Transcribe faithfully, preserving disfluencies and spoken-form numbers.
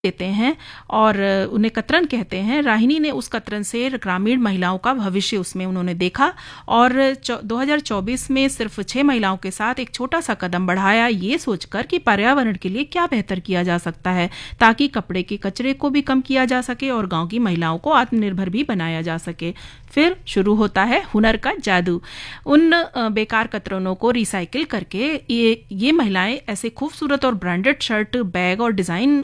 देते हैं और उन्हें कतरन कहते हैं। राहिनी ने उस कतरन से ग्रामीण महिलाओं का भविष्य उसमें उन्होंने देखा और दो हज़ार चौबीस में सिर्फ छह महिलाओं के साथ एक छोटा सा कदम बढ़ाया, ये सोचकर कि पर्यावरण के लिए क्या बेहतर किया जा सकता है ताकि कपड़े के कचरे को भी कम किया जा सके और गांव की महिलाओं को आत्मनिर्भर भी बनाया जा सके। फिर शुरू होता है हुनर का जादू। उन बेकार कतरनों को रिसाइकिल करके ये ये महिलाएं ऐसे खूबसूरत और ब्रांडेड शर्ट, बैग और डिजाइन